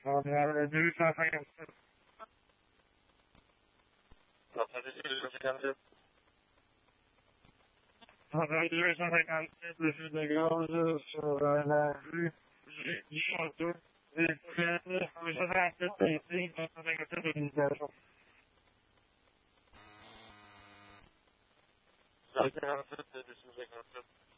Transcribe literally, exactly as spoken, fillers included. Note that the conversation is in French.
On est à deux cent cinquante-sept. On a deux cent cinquante-sept de fûts de gaz sur euh, la rue du Château. Et c'est deux cent cinquante-sept ici, deux cent cinquante-sept de l'utilisation. deux cent cinquante-sept de deux cent cinquante-sept.